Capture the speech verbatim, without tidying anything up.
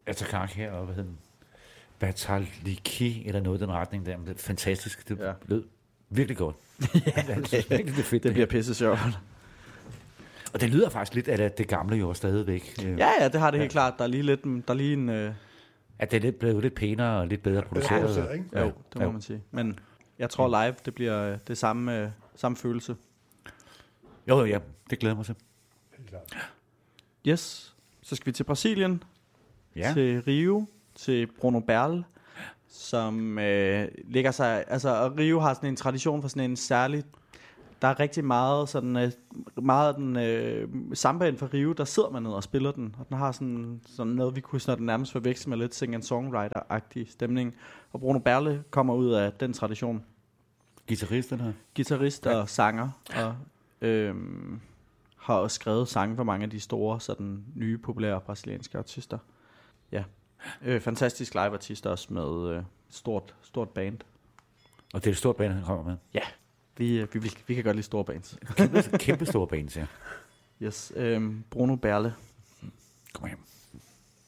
Atakak her, og hvad hedder den? Bataliki, eller noget i den retning der. Det er fantastisk. Det Ja. lød virkelig godt. Ja, Jeg synes virkelig, det er fedt. det bliver pisse sjovt. Og det lyder faktisk lidt af det gamle jo stadigvæk. Ja, ja, det har det helt klart. Der er lige lidt, der er lige en... Øh... At det er lidt, blevet lidt pænere og lidt bedre produceret. produceret, ikke? Jo, det må man sige. Men jeg tror live, det bliver øh, det samme, øh, samme følelse. Jo, ja, det glæder mig til. Helt klart. Yes, så skal vi til Brasilien, Ja. til Rio, til Bruno Berle, som øh, ligger sig... Altså, og Rio har sådan en tradition for sådan en særlig... Der er rigtig meget sådan øh, meget af den øh, sambaen fra Rio, der sidder man ned og spiller den, og den har sådan, sådan noget, vi kunne sådan nærmest forveksle med lidt singer-songwriter-agtig stemning. Og Bruno Berle kommer ud af den tradition. Guitaristen her. Guitarist og sanger, og øh, har også skrevet sange for mange af de store, sådan nye, populære brasilianske artister. Ja, øh, fantastisk live-artist også med øh, stort, stort band. Og det er et stort band, han kommer med. Ja, vi, vi, vi, vi kan godt lide store bands. Kæmpe, kæmpe store bands, ja. Yes, øh, Bruno Berle. Kom hjem.